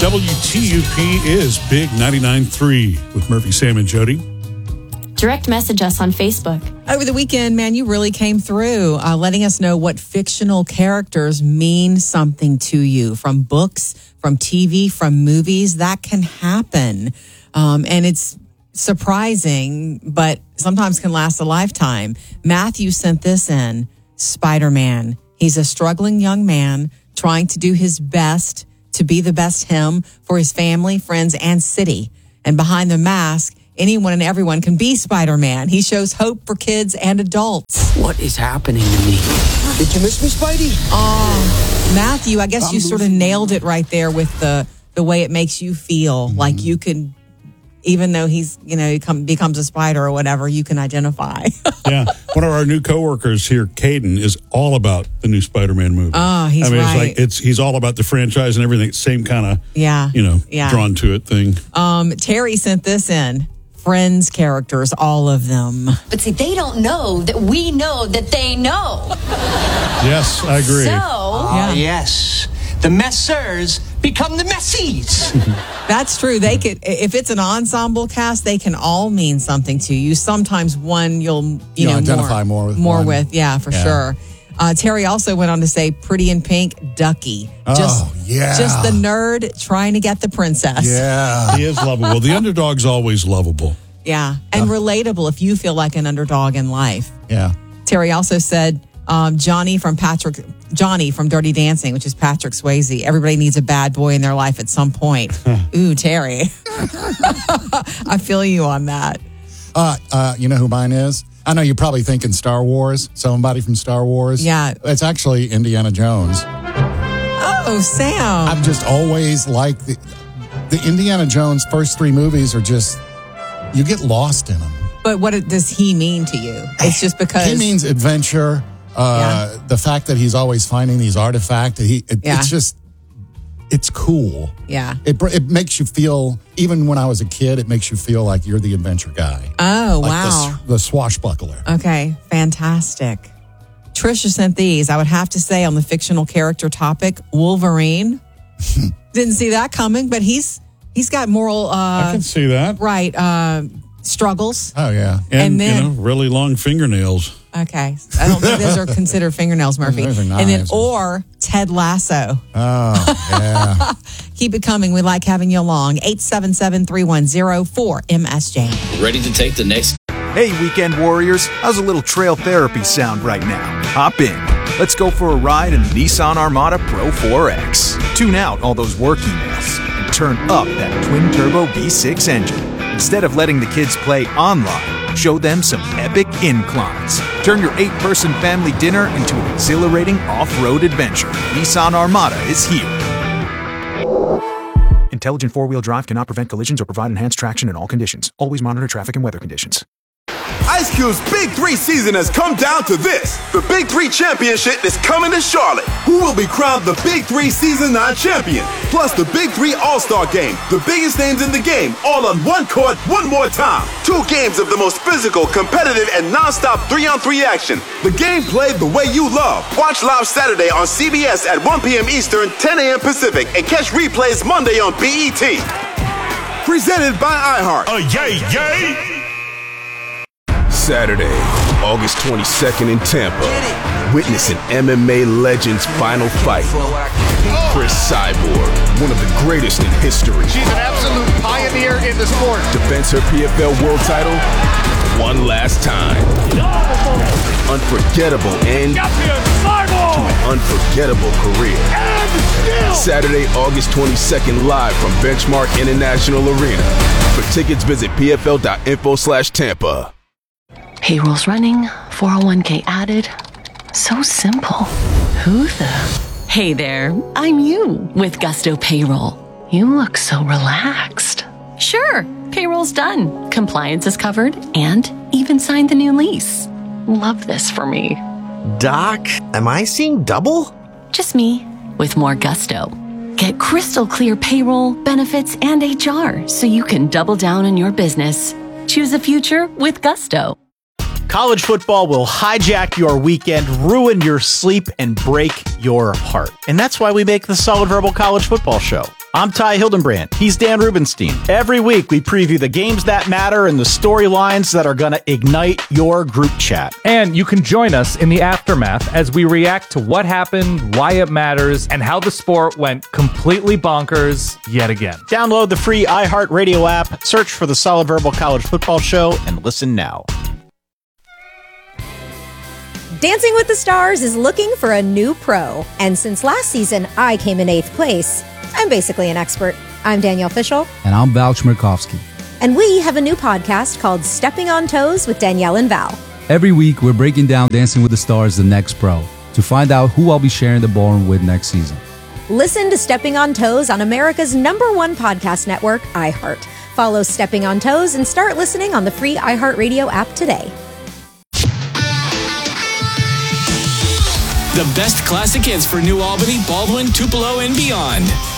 WTUP is Big 99.3 with Murphy, Sam, and Jody. Direct message us on Facebook. Over the weekend, man, you really came through, letting us know what fictional characters mean something to you from books, from TV, from movies. That can happen. And it's surprising, but sometimes can last a lifetime. Matthew sent this in. Spider-Man. He's a struggling young man trying to do his best to be the best him for his family, friends, and city. And behind the mask, anyone and everyone can be Spider-Man. He shows hope for kids and adults. What is happening to me? Did you miss me, Spidey? Matthew, I guess you sort of nailed it right there with the way it makes you feel. Mm-hmm. Like you can, even though he's, he becomes a spider or whatever, you can identify. Yeah. One of our new coworkers here, Caden, is all about the new Spider-Man movie. Oh, he's right. It's like he's all about the franchise and everything. Same kind of, drawn to it thing. Terry sent this in. Friends characters, all of them. But see, they don't know that we know that they know. Yes, I agree. Yes. The messers become the messies. That's true. They could, if it's an ensemble cast, they can all mean something to you. Sometimes one you'll identify more with. Yeah, for sure. Terry also went on to say Pretty in Pink, Ducky. Just the nerd trying to get the princess. Yeah. He is lovable. The underdog's always lovable. Yeah. And relatable if you feel like an underdog in life. Yeah. Terry also said Johnny from Dirty Dancing, which is Patrick Swayze. Everybody needs a bad boy in their life at some point. Ooh, Terry. I feel you on that. You know who mine is? I know you're probably thinking Star Wars, somebody from Star Wars. Yeah. It's actually Indiana Jones. Oh, Sam. I've just always liked the Indiana Jones first three movies are just, you get lost in them. But what does he mean to you? It's just because... He means adventure, the fact that he's always finding these artifacts. It's just... It's cool. Yeah. It makes you feel, even when I was a kid, it makes you feel like you're the adventure guy. Oh, like wow. The swashbuckler. Okay, fantastic. Trisha sent these. I would have to say on the fictional character topic, Wolverine. Didn't see that coming, but he's got moral... I can see that. Right. Struggles. Oh, yeah. And then, really long fingernails. Okay. I don't think those are considered fingernails, Murphy. Those are knives. And then, or Ted Lasso. Oh, yeah. Keep it coming. We like having you along. 877-310-4MSJ. Ready to take the next... Hey, weekend warriors. How's a little trail therapy sound right now? Hop in. Let's go for a ride in the Nissan Armada Pro 4X. Tune out all those work emails and turn up that twin-turbo V6 engine. Instead of letting the kids play online, show them some epic inclines. Turn your 8-person family dinner into an exhilarating off-road adventure. Nissan Armada is here. Intelligent four-wheel drive cannot prevent collisions or provide enhanced traction in all conditions. Always monitor traffic and weather conditions. Ice Cube's Big 3 season has come down to this. The Big 3 Championship is coming to Charlotte. Who will be crowned the Big 3 Season 9 champion? Plus the Big 3 All-Star Game. The biggest names in the game, all on one court, one more time. 2 games of the most physical, competitive, and non-stop 3-on-3 action. The game played the way you love. Watch live Saturday on CBS at 1 p.m. Eastern, 10 a.m. Pacific, and catch replays Monday on BET. Presented by iHeart. Yay! Saturday, August 22nd in Tampa. Witness an MMA legend's final fight. Chris Cyborg, one of the greatest in history. She's an absolute pioneer in the sport. Defends her PFL world title one last time. Unforgettable end to an unforgettable career. Saturday, August 22nd, live from Benchmark International Arena. For tickets, visit pfl.info/Tampa. Payroll's running, 401k added. So simple. Who the? Hey there, I'm you with Gusto Payroll. You look so relaxed. Sure, payroll's done, compliance is covered, and even signed the new lease. Love this for me. Doc, am I seeing double? Just me, with more gusto. Get crystal clear payroll, benefits, and HR so you can double down on your business. Choose a future with Gusto. College football will hijack your weekend, ruin your sleep, and break your heart. And that's why we make the Solid Verbal College Football Show. I'm Ty Hildenbrand. He's Dan Rubenstein. Every week, we preview the games that matter and the storylines that are going to ignite your group chat. And you can join us in the aftermath as we react to what happened, why it matters, and how the sport went completely bonkers yet again. Download the free iHeartRadio app, search for the Solid Verbal College Football Show, and listen now. Dancing with the Stars is looking for a new pro. And since last season, I came in 8th place. I'm basically an expert. I'm Danielle Fishel. And I'm Val Chmerkovsky. And we have a new podcast called Stepping on Toes with Danielle and Val. Every week, we're breaking down Dancing with the Stars, the next pro, to find out who I'll be sharing the ballroom with next season. Listen to Stepping on Toes on America's #1 podcast network, iHeart. Follow Stepping on Toes and start listening on the free iHeartRadio app today. The best classic hits for New Albany, Baldwin, Tupelo, and beyond.